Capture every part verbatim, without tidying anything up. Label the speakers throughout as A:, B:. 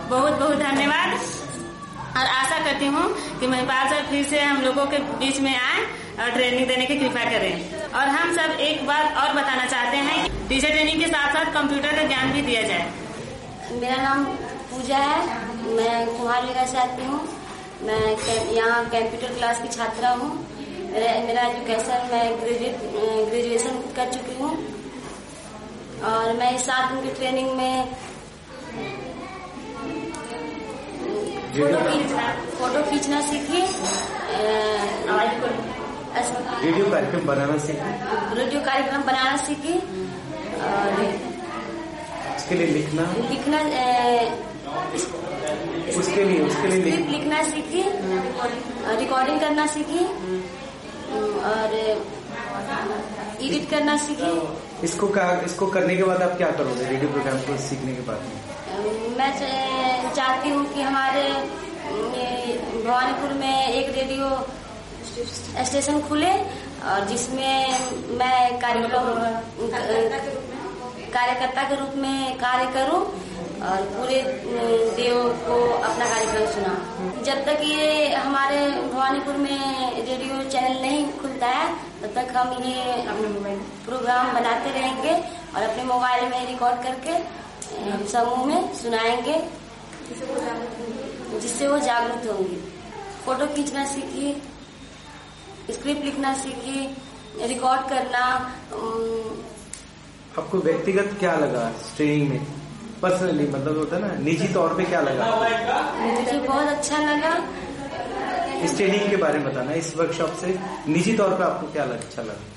A: बहुत बहुत धन्यवाद और आशा करती हूँ कि महिपाल सर फिर से हम लोगों के बीच में आए और ट्रेनिंग देने की कृपा करें। और हम सब एक बात और बताना चाहते हैं कि टीचर ट्रेनिंग के साथ साथ कंप्यूटर का ज्ञान भी दिया जाए।
B: मेरा नाम पूजा है, मैं कुम्हारलीगंज से आती हूँ। मैं यहाँ कंप्यूटर क्लास की छात्रा हूँ। मेरा एजुकेशन मैं ग्रेजुएट ग्रेजुएशन कर चुकी हूँ और मैं इस सात दिन की ट्रेनिंग में फोटो खींचना फोटो खींचना सीखी,
C: रेडियो कार्यक्रम बनाना सीखी
B: रेडियो कार्यक्रम बनाना सीखी और
C: उसके लिए लिखना
B: लिखना
C: उसके लिए उसके लिए
B: लिख, लिखना सीखी, रिकॉर्डिंग करना सीखी और एडिट करना सीखी।
C: इसको का, इसको करने के बाद आप क्या करोगे? रेडियो प्रोग्राम को सीखने के बाद
B: मैं चाहती हूँ कि हमारे भवानीपुर में एक रेडियो स्टेशन खुले और जिसमें मैं कार्यक्रम कार्यकर्ता के रूप में कार्य करूं और पूरे देव को अपना कार्यक्रम सुना। जब तक ये हमारे भवानीपुर में रेडियो चैनल नहीं खुलता है तब तक हम ये प्रोग्राम बनाते रहेंगे और अपने मोबाइल में रिकॉर्ड करके समूह में सुनाएंगे जिससे वो जागरूक होंगी। फोटो खींचना सीखी, स्क्रिप्ट लिखना सीखी, रिकॉर्ड करना।
C: आपको व्यक्तिगत क्या लगा ट्रेनिंग में? पर्सनली मतलब होता है ना, निजी तौर पे क्या लगा?
B: मुझे बहुत अच्छा लगा।
C: इस ट्रेनिंग के बारे में बताना, इस वर्कशॉप से निजी तौर पे आपको क्या लगा, अच्छा लगा?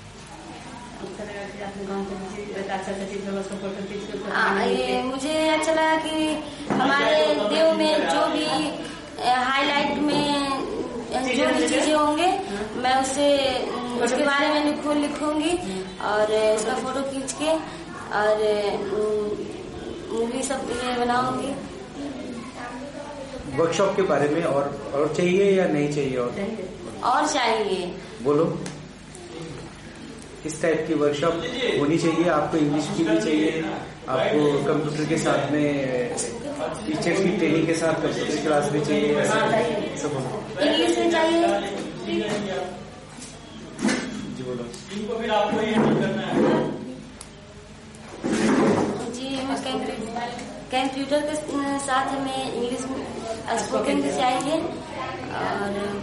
B: आ, ये मुझे अच्छा लगा कि हमारे देव में जो भी हाईलाइट में जो भी चीजें होंगे मैं उसे उसके बारे में लिखूं लिखूंगी और उसका फोटो खींच के और मूवी सब ये बनाऊंगी।
C: वर्कशॉप के बारे में और और चाहिए या नहीं चाहिए? और
B: और चाहिए,
C: बोलो। इस टाइप की वर्कशॉप होनी चाहिए। आपको इंग्लिश की भी चाहिए, आपको कंप्यूटर के साथ में टीचर्स की ट्रेनिंग के साथ कंप्यूटर क्लास भी चाहिए, सब
B: इंग्लिश में चाहिए।
C: जी बोलो।
B: जी कंप्यूटर के साथ हमें इंग्लिश स्पोकन भी चाहिए और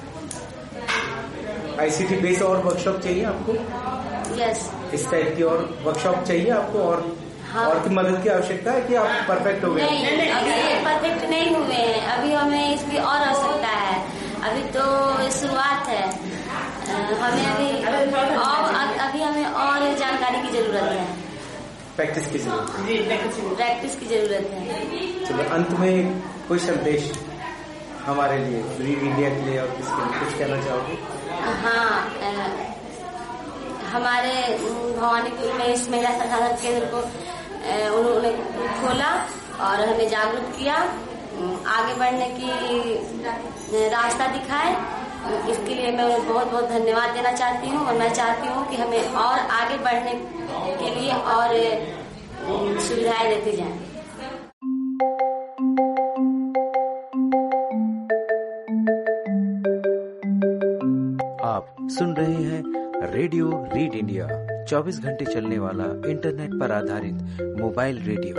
C: आईसीटी बेस्ड और वर्कशॉप चाहिए आपको?
B: यस।
C: इस टाइप की और वर्कशॉप चाहिए आपको? और हाँ। और की मदद की आवश्यकता है कि आप परफेक्ट हो गए?
B: नहीं, अभी परफेक्ट नहीं हुए हैं, अभी हमें इसकी और आवश्यकता है। अभी तो शुरुआत है, हमें अभी और अभी हमें और जानकारी की जरूरत है,
C: प्रैक्टिस की जरूरत है
B: प्रैक्टिस की जरूरत है।
C: चलो अंत में कोई संदेश हमारे लिए, फ्री इंडिया के लिए और किसके लिए कुछ कहना चाहोगे?
B: हाँ, हमारे भवानीपुर में इस महिला संसाधन केंद्र को उन्होंने खोला और हमें जागरूक किया, आगे बढ़ने की रास्ता दिखाए। इसके लिए मैं बहुत बहुत धन्यवाद देना चाहती हूँ और मैं चाहती हूँ कि हमें और आगे बढ़ने के लिए और सुविधाएं देती जाएं।
D: आप सुन रहे हैं रेडियो रीड इंडिया, चौबीस घंटे चलने वाला इंटरनेट पर आधारित मोबाइल रेडियो।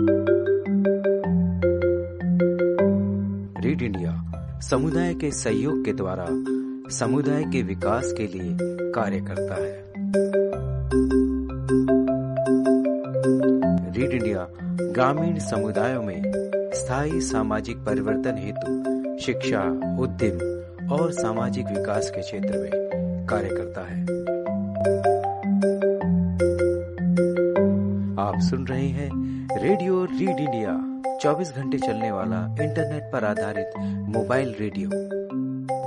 D: रीड इंडिया समुदाय के सहयोग के द्वारा समुदाय के विकास के लिए कार्य करता है। रीड इंडिया ग्रामीण समुदायों में स्थायी सामाजिक परिवर्तन हेतु शिक्षा, उद्यम और सामाजिक विकास के क्षेत्र में कार्य करता है। आप सुन रहे हैं रेडियो रीड इंडिया, चौबीस घंटे चलने वाला इंटरनेट पर आधारित मोबाइल रेडियो।